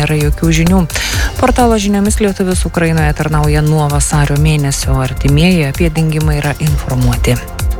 nėra jokių žinių. Portalo žiniomis lietuvis Ukrainoje tarnauja nuo vasario mėnesio, artimieji apie dingimą yra informuoti.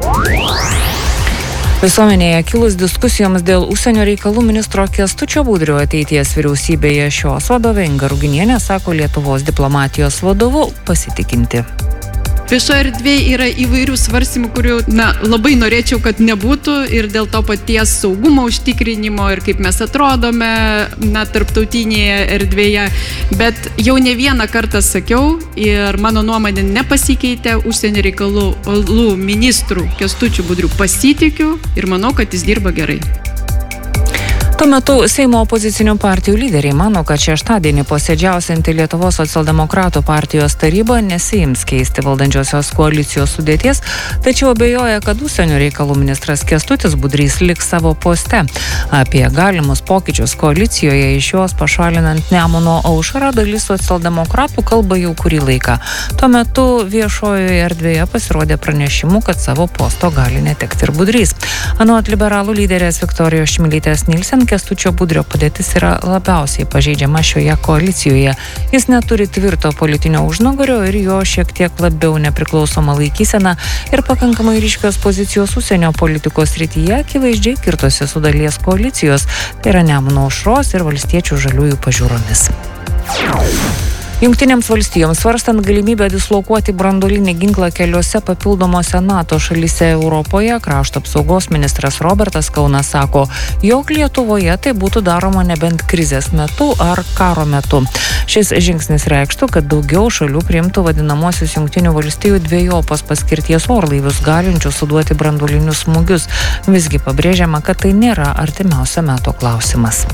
Visuomenėje kilus diskusijoms dėl užsienio reikalų ministro Kęstučio Budrio ateities vyriausybėje šios vadovė Inga Ruginienė sako Lietuvos diplomatijos vadovu pasitikinti. Viešoje erdvėje yra įvairių svarstymų, kurių labai norėčiau, kad nebūtų ir dėl to paties saugumo užtikrinimo ir kaip mes atrodome tarptautinėje erdvėje. Bet jau ne vieną kartą sakiau ir mano nuomonė nepasikeitė, užsienio reikalų ministrų Kęstučiu Budriu pasitikiu ir manau, kad jis dirba gerai. Tuo metu Seimo opozicinių partijų lyderiai mano, kad šeštadienį posėdžiausianti Lietuvos socialdemokratų partijos taryba nesiims keisti valdančiosios koalicijos sudėties, tačiau abejoja, kad užsienio reikalų ministras Kęstutis Budrys liks savo poste. Apie galimus pokyčius koalicijoje iš jos pašalinant Nemuno aušrą dalis socialdemokratų kalba jau kurį laiką. Tuo metu viešojoje erdvėje pasirodė pranešimų, kad savo posto gali netekti ir Budrys. Anot liberalų lyderės Viktorijos Čmilytės Nilsen, Kęstučio Budrio padėtis yra labiausiai pažeidžiama šioje koalicijoje. Jis neturi tvirto politinio užnugario ir jo šiek tiek labiau nepriklausoma laikysena ir pakankamai ryškios pozicijos užsienio politikos srityje akivaizdžiai kirtosi su dalies koalicijos, tai yra Nemuno aušros ir valstiečių žaliųjų pažiūromis. Jungtinėms valstijoms svarstant galimybę dislokuoti branduolinį ginklą keliose papildomose NATO šalyse Europoje, krašto apsaugos ministras Robertas Kaunas sako, jog Lietuvoje tai būtų daroma nebent krizės metu ar karo metu. Šis žingsnis reikštų, kad daugiau šalių priimtų vadinamosius Jungtinių valstijų dvejopos paskirties orlaivius, galinčius suduoti branduolinius smūgius. Visgi pabrėžiama, kad tai nėra artimiausio meto klausimas.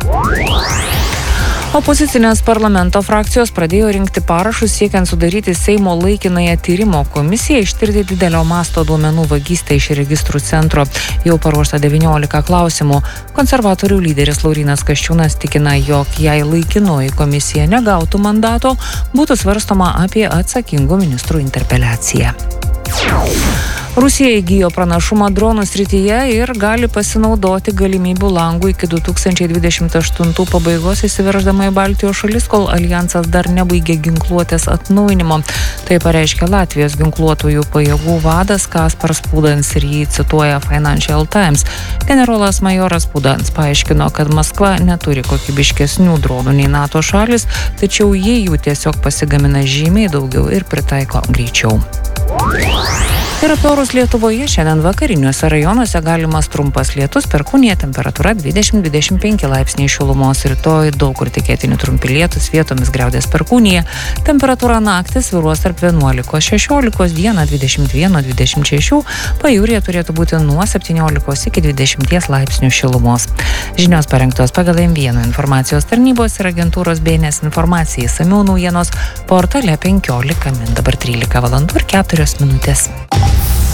Opozicinės parlamento frakcijos pradėjo rinkti parašus siekiant sudaryti Seimo laikinąją tyrimo komisiją ištirti didelio masto duomenų vagystę iš registrų centro. Jau paruošta 19 klausimų. Konservatorių lyderis Laurynas Kasčiūnas tikina, jog jei laikinoji komisija negautų mandato, būtų svarstoma apie atsakingų ministrų interpeliaciją. Rusija įgijo pranašumą dronų srityje ir gali pasinaudoti galimybių langų iki 2028 pabaigos įsiverždama į Baltijos šalis, kol alijansas dar nebaigė ginkluotės atnaujinimo. Tai pareiškė Latvijos ginkluotųjų pajėgų vadas Kaspars Pudans ir jį cituoja Financial Times. Generolas majoras Pudans paaiškino, kad Maskva neturi kokybiškesnių dronų nei NATO šalis, tačiau jie jų tiesiog pasigamina žymiai daugiau ir pritaiko greičiau. Ir apie orus Lietuvoje šiandien vakariniuose rajonuose galimas trumpas lietus, perkūnija, temperatūra 20-25 laipsniai šilumos, rytoj daug kur tikėtini trumpi lietus, vietomis griaudės perkūnija, temperatūra naktį svyruos tarp 11-16, dieną 21-26, pajūryje turėtų būti nuo 17 iki 20 laipsnių šilumos. Žinios parengtos pagal M1 informacijos tarnybos ir agentūros BNS informacijai, išsamiau naujienos portale 15 min, dabar 13 valandų ir 4 minutės.